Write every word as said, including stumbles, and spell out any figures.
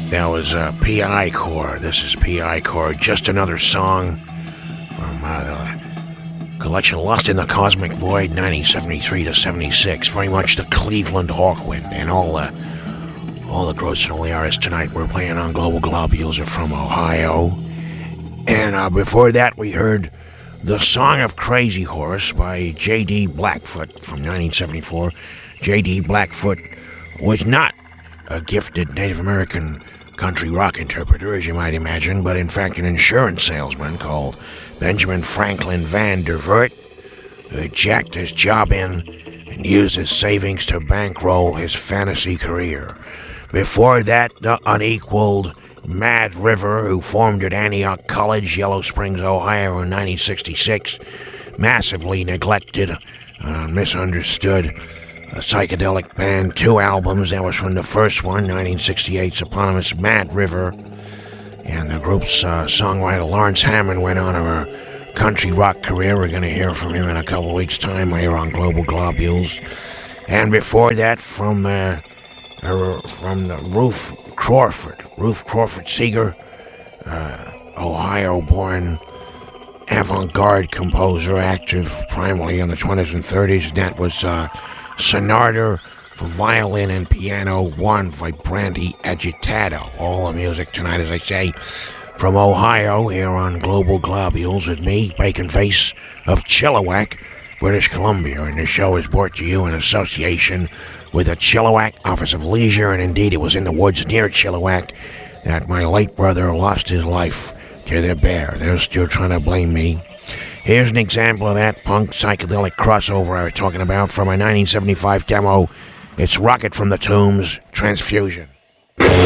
That was uh, P I Core. This is P I Core. Just another song from uh, the collection Lost in the Cosmic Void, nineteen seventy-three to seventy-six. Very much the Cleveland Hawkwind. And all the, all the Gross and Only artists tonight we're playing on Global Globules are from Ohio. And uh, before that, we heard The Song of Crazy Horse by J D Blackfoot from nineteen seventy-four. J D Blackfoot was not a gifted Native American country rock interpreter, as you might imagine, but in fact an insurance salesman called Benjamin Franklin Van der Vert, who jacked his job in and used his savings to bankroll his fantasy career. Before that, the unequaled Mad River, who formed at Antioch College, Yellow Springs, Ohio in nineteen sixty-six, massively neglected, uh, misunderstood, a psychedelic band, two albums. That was from the first one, nineteen sixty-eight's eponymous Mad River. And the group's uh, songwriter Lawrence Hammond went on a country rock career. We're going to hear from him in a couple weeks' time here on Global Globules. And before that, from the, uh, from the Ruth Crawford, Ruth Crawford Seeger, uh, Ohio-born avant-garde composer, active primarily in the twenties and thirties. That was uh, Sonata for violin and piano, one vibrante agitato. All the music tonight, as I say, from Ohio, here on Global Globules with me, Bacon Face of Chilliwack, British Columbia. And the show is brought to you in association with the Chilliwack Office of Leisure, and indeed it was in the woods near Chilliwack that my late brother lost his life to the bear. They're still trying to blame me. Here's an example of that punk psychedelic crossover I was talking about from my nineteen seventy-five demo. It's Rocket from the Tombs, Transfusion.